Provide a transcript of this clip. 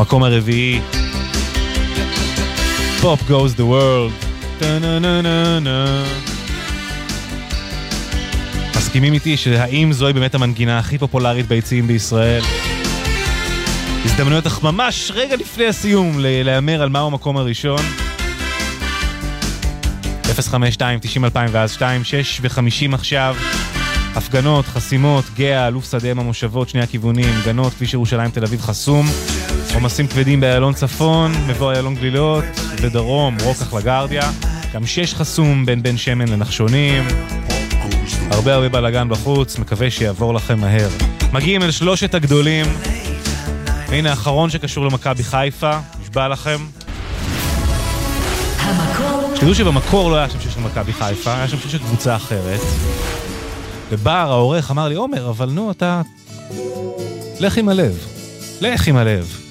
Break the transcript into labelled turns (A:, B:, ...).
A: במקום הרביעי, Pop Goes the World. מסכימים איתי שהאם זוהי באמת המנגינה הכי פופולרית ביציעים בישראל? הזדמנויות ממש רגע לפני הסיום להיאמר על מהו המקום הראשון. 052-90-2000 ואז 2-6-50 עכשיו. הפגנות, חסימות, גאה, אלוף שדה המושבות, שני הכיוונים, גנות, כביש ירושלים תל אביב חסום, עומסים כבדים באיילון צפון, מבוא איילון גלילות, ודרום, רוקח לגרדיה, גם 6 חסום בין בן שמן לנחשונים, הרבה בלגן בחוץ, מקווה שיעבור לכם מהר. מגיעים אל שלושת הגדולים, הנה האחרון שקשור למכבי חיפה, נשבע לכם. שתדעו שבמקור לא היה שם שיש למכבי חיפה, היה שם שיש קבוצה אחרת. ובר העורך אמר לי, עומר, אבל נו, אתה... לך עם הלב. לך עם הלב.